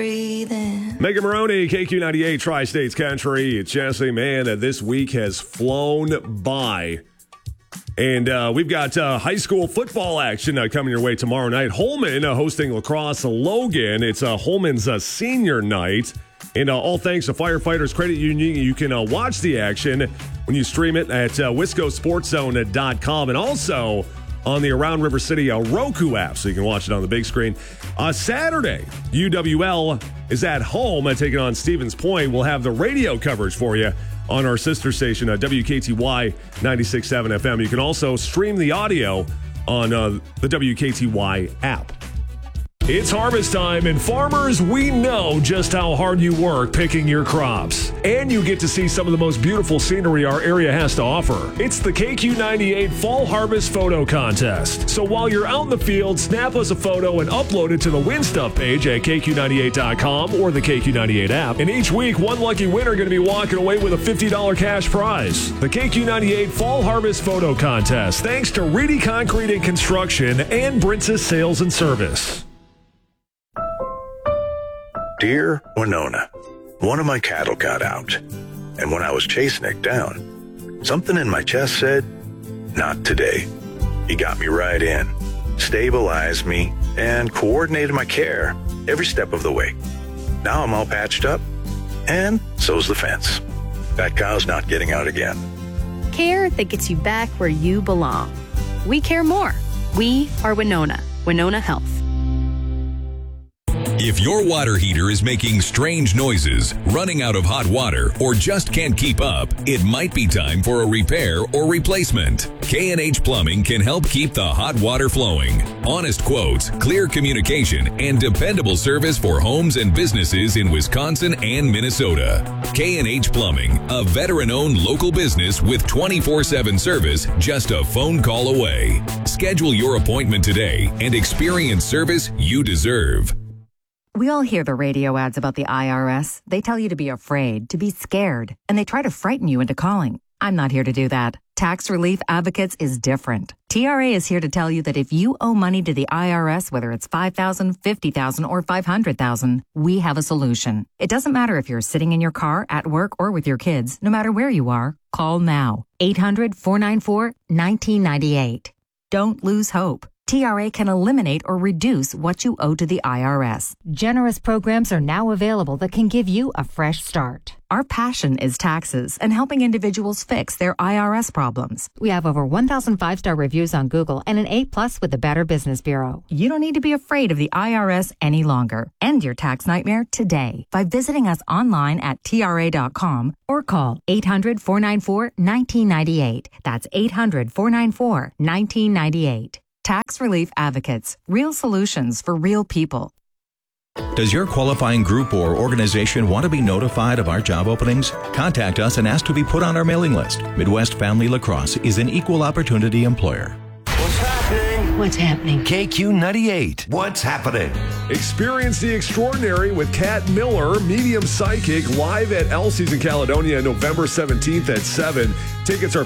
breathing. Megan Maroney, KQ98, Tri-States Country. It's Jesse. Man, this week has flown by. And we've got high school football action coming your way tomorrow night. Holman hosting Lacrosse Logan. It's Holman's senior night. And all thanks to Firefighters Credit Union, you can watch the action when you stream it at wiscosportszone.com and also on the Around River City Roku app, so you can watch it on the big screen. Saturday, UWL is at home taking on Stevens Point. We'll have the radio coverage for you on our sister station, WKTY 96.7 FM. You can also stream the audio on the WKTY app. It's harvest time, and farmers, we know just how hard you work picking your crops. And you get to see some of the most beautiful scenery our area has to offer. It's the KQ98 Fall Harvest Photo Contest. So while you're out in the field, snap us a photo and upload it to the Win Stuff page at KQ98.com or the KQ98 app. And each week, one lucky winner going to be walking away with a $50 cash prize. The KQ98 Fall Harvest Photo Contest, thanks to Reedy Concrete and Construction and Brintzes Sales and Service. Dear Winona, one of my cattle got out, and when I was chasing it down, something in my chest said, not today. He got me right in, stabilized me, and coordinated my care every step of the way. Now I'm all patched up, and so's the fence. That cow's not getting out again. Care that gets you back where you belong. We care more. We are Winona. Winona Health. If your water heater is making strange noises, running out of hot water, or just can't keep up, it might be time for a repair or replacement. K&H Plumbing can help keep the hot water flowing. Honest quotes, clear communication, and dependable service for homes and businesses in Wisconsin and Minnesota. K&H Plumbing, a veteran-owned local business with 24/7 service just a phone call away. Schedule your appointment today and experience service you deserve. We all hear the radio ads about the IRS. They tell you to be afraid, to be scared, and they try to frighten you into calling. I'm not here to do that. Tax Relief Advocates is different. TRA is here to tell you that if you owe money to the IRS, whether it's $5,000, $50,000, or $500,000, we have a solution. It doesn't matter if you're sitting in your car, at work, or with your kids. No matter where you are, call now. 800-494-1998. Don't lose hope. TRA can eliminate or reduce what you owe to the IRS. Generous programs are now available that can give you a fresh start. Our passion is taxes and helping individuals fix their IRS problems. We have over 1,000 five-star reviews on Google and an A+ with the Better Business Bureau. You don't need to be afraid of the IRS any longer. End your tax nightmare today by visiting us online at TRA.com or call 800-494-1998. That's 800-494-1998. Tax Relief Advocates. Real solutions for real people. Does your qualifying group or organization want to be notified of our job openings? Contact us and ask to be put on our mailing list. Midwest Family Lacrosse is an equal opportunity employer. What's happening? What's happening? KQ98. What's happening? Experience the extraordinary with Kat Miller, medium psychic, live at Elsie's in Caledonia, November 17th at 7. Tickets are